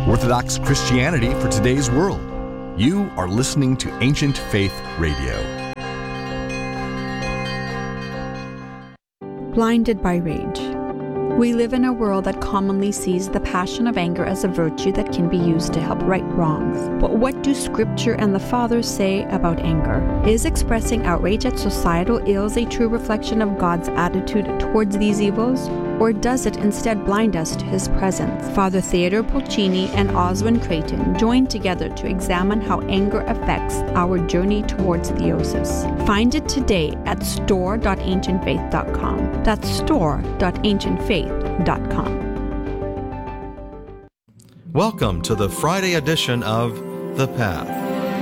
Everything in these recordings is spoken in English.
Orthodox Christianity for today's world. You are listening to Ancient Faith Radio. Blinded by rage. We live in a world that commonly sees the passion of anger as a virtue that can be used to help right wrongs. But what do Scripture and the Fathers say about anger? Is expressing outrage at societal ills a true reflection of God's attitude towards these evils? Or does it instead blind us to His presence? Father Theodore Pulcini and Oswin Creighton joined together to examine how anger affects our journey towards theosis. Find it today at store.ancientfaith.com. That's store.ancientfaith.com. Welcome to the Friday edition of The Path.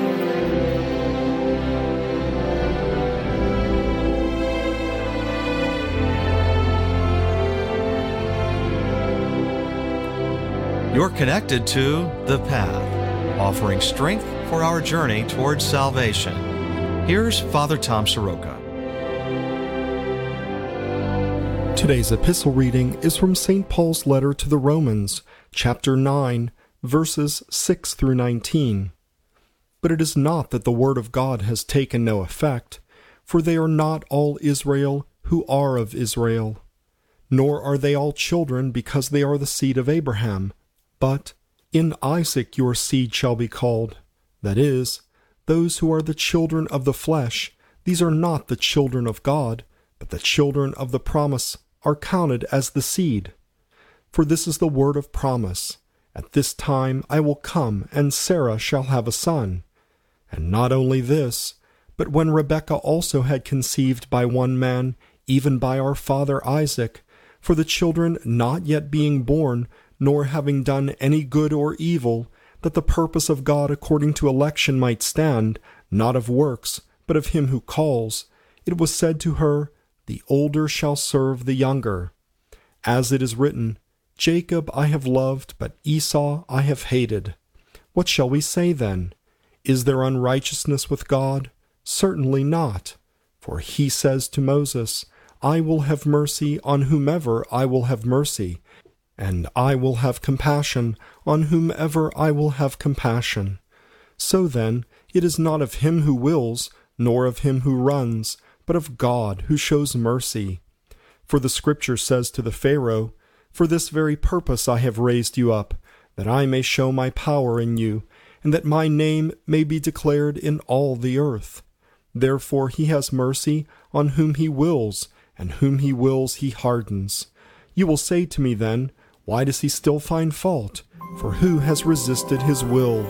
You're connected to The Path, offering strength for our journey towards salvation. Here's Father Tom Soroka. Today's epistle reading is from St. Paul's letter to the Romans, chapter 9, verses 6 through 19. But it is not that the word of God has taken no effect, for they are not all Israel who are of Israel, nor are they all children because they are the seed of Abraham. But in Isaac your seed shall be called. That is, those who are the children of the flesh, these are not the children of God, but the children of the promise are counted as the seed. For this is the word of promise. At this time I will come, and Sarah shall have a son. And not only this, but when Rebekah also had conceived by one man, even by our father Isaac, for the children not yet being born, nor having done any good or evil, that the purpose of God according to election might stand, not of works, but of him who calls, it was said to her, the older shall serve the younger. As it is written, Jacob I have loved, but Esau I have hated. What shall we say then? Is there unrighteousness with God? Certainly not. For he says to Moses, I will have mercy on whomever I will have mercy, and I will have compassion on whomever I will have compassion. So then, it is not of him who wills, nor of him who runs, but of God who shows mercy. For the Scripture says to the Pharaoh, For this very purpose I have raised you up, that I may show my power in you, and that my name may be declared in all the earth. Therefore he has mercy on whom he wills, and whom he wills he hardens. You will say to me then, Why does he still find fault? For who has resisted his will?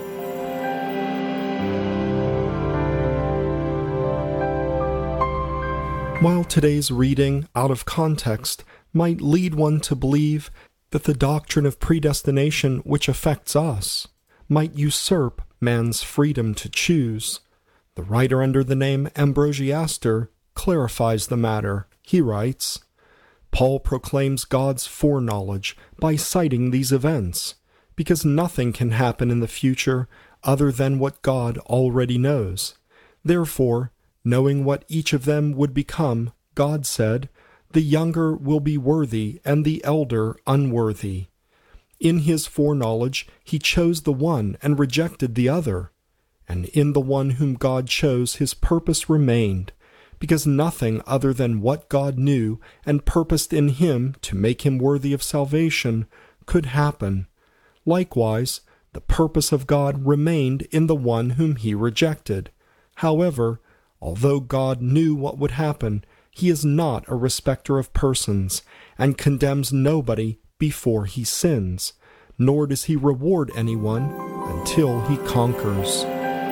While today's reading, out of context, might lead one to believe that the doctrine of predestination which affects us might usurp man's freedom to choose, the writer under the name Ambrosiaster clarifies the matter. He writes, Paul proclaims God's foreknowledge by citing these events, because nothing can happen in the future other than what God already knows. Therefore, knowing what each of them would become, God said, The younger will be worthy and the elder unworthy. In his foreknowledge he chose the one and rejected the other, and in the one whom God chose his purpose remained, because nothing other than what God knew and purposed in him to make him worthy of salvation could happen. Likewise, the purpose of God remained in the one whom he rejected. However, although God knew what would happen, he is not a respecter of persons, and condemns nobody before he sins, nor does he reward anyone until he conquers.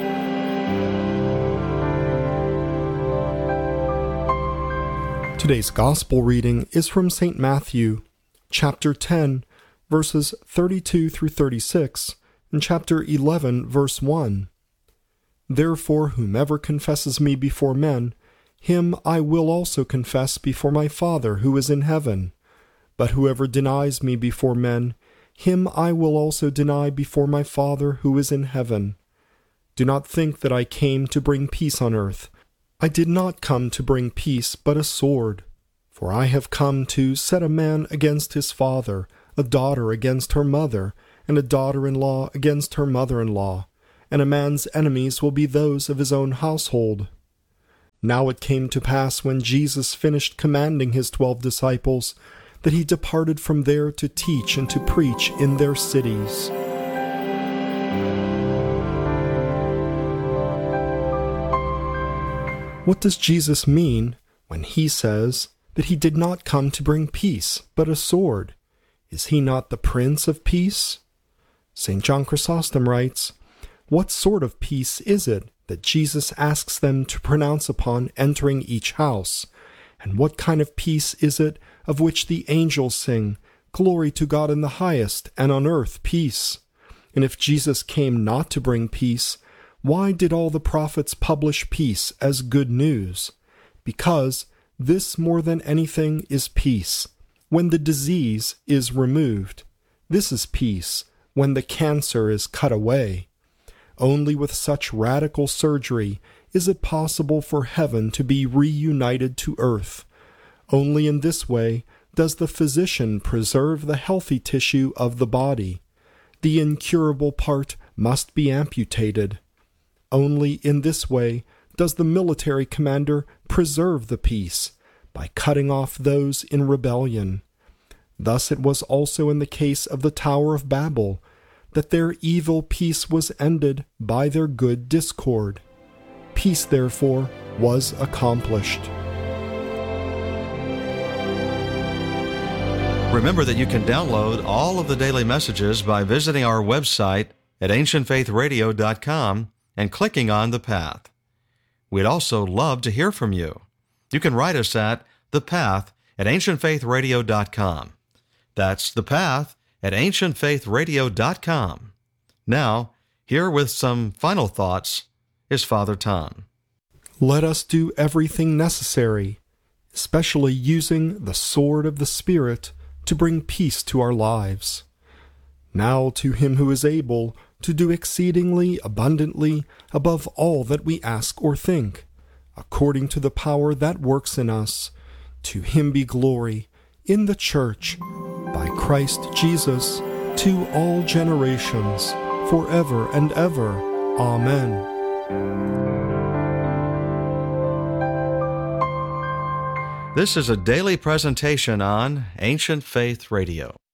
Today's Gospel reading is from St. Matthew, chapter 10, verses 32 through 36, and chapter 11, verse 1. Therefore, whomever confesses me before men, him I will also confess before my Father who is in heaven. But whoever denies me before men, him I will also deny before my Father who is in heaven. Do not think that I came to bring peace on earth. I did not come to bring peace, but a sword. For I have come to set a man against his father, a daughter against her mother, and a daughter-in-law against her mother-in-law, and a man's enemies will be those of his own household. Now it came to pass when Jesus finished commanding his 12 disciples, that he departed from there to teach and to preach in their cities. What does Jesus mean when he says that he did not come to bring peace, but a sword? Is he not the Prince of Peace? St. John Chrysostom writes, "What sort of peace is it that Jesus asks them to pronounce upon entering each house? And what kind of peace is it of which the angels sing, 'Glory to God in the highest, and on earth peace'? And if Jesus came not to bring peace, why did all the prophets publish peace as good news? Because this more than anything is peace, when the disease is removed. This is peace, when the cancer is cut away. Only with such radical surgery is it possible for heaven to be reunited to earth. Only in this way does the physician preserve the healthy tissue of the body. The incurable part must be amputated. Only in this way does the military commander preserve the peace, by cutting off those in rebellion. Thus it was also in the case of the Tower of Babel, that their evil peace was ended by their good discord. Peace, therefore, was accomplished." Remember that you can download all of the daily messages by visiting our website at ancientfaithradio.com and clicking on The Path. We'd also love to hear from you. You can write us at The Path at ancientfaithradio.com. That's The Path at ancientfaithradio.com. Now, here with some final thoughts is Father Tom. Let us do everything necessary, especially using the sword of the Spirit to bring peace to our lives. Now to him who is able to do exceedingly abundantly above all that we ask or think, according to the power that works in us, to him be glory in the Church, by Christ Jesus, to all generations, forever and ever. Amen. This is a daily presentation on Ancient Faith Radio.